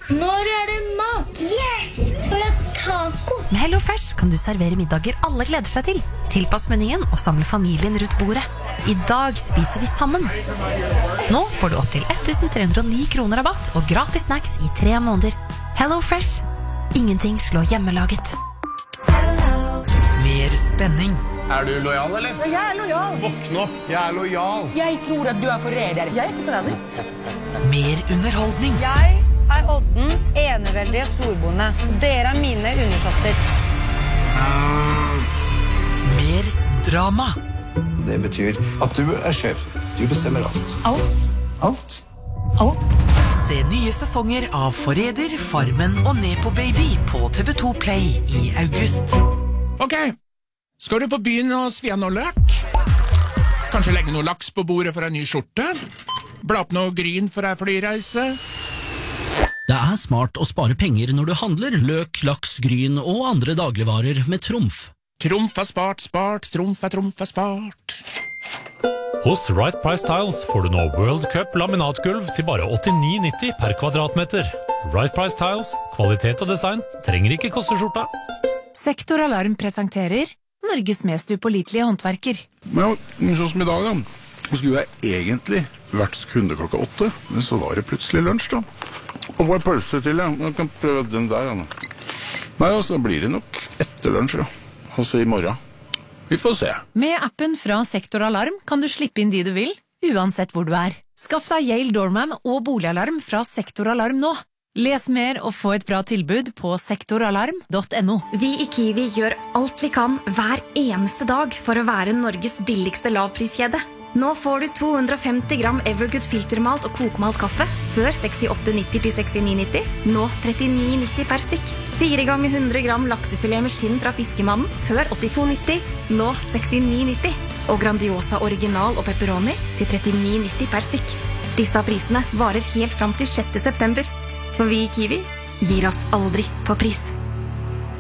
Når det mat? Yes! Skal vi ha taco? Med HelloFresh kan du servere middager alle gleder seg til. Tilpass menyen og samle familien rundt bordet. I dag spiser vi sammen. Nå får du opp til 1309 kroner rabatt og gratis snacks i 3 måneder. HelloFresh. Ingenting slår hjemmelaget. Mer spenning. Du lojal, eller? Jeg lojal. Våkn opp, jeg lojal. Jeg tror at du forræder. Jeg ikke forræder. Mer underholdning. Jeg Oddens eneveldige storbonde. Dere mine undersåtter. Mer drama. Det betyr at du sjef. Du bestemmer alt. Alt. Se nye sesonger av Forræder, Farmen og Nepo Baby på TV2 Play i august. Ok, skal du på byen og svia noe løk? Kanskje legge noe laks på bordet for en ny skjorte? Bla opp noe gryn for en flyreise? Det smart å spare penger når du handler løk, laks, gryn og andre dagligvarer med Trumf. Trumf spart, Trumf spart. Hos Right Price Tiles får du nå World Cup laminatgulv til bare 89,90 per kvadratmeter. Right Price Tiles, kvalitet og design, trenger ikke koste skjorta. Sektor Alarm presenterer Norges mest upålitelige håndverker. Men sånn som i dag da, så skulle jeg egentlig vært kunde klokka 8, men så var det plutselig lunsj da. Og hva pølse til, ja? Jeg kan prøve den der, ja. Nei, altså blir det nok etter lunsj, ja. Altså i morgen. Vi får se. Med appen fra Sektor Alarm kan du slippe inn de du vil, uansett hvor du Skaff deg Yale Doorman og boligalarm fra Sektor Alarm nå. Les mer og få et bra tilbud på sektoralarm.no. Vi i Kiwi gjør alt vi kan hver eneste dag for å være Norges billigste lavpriskjede. Nå får du 250 gram Evergood filtermalt og kokmalt kaffe før 68,90 til 69,90. Nå 39,90 per stykk. 4 ganger 100 gram laksefilet med skinn fra fiskemannen før 82,90. Nå 69,90. Og Grandiosa original og pepperoni til 39,90 per stykk. Disse prisene varer helt fram til 6. september. For vi i Kiwi gir oss aldri på pris.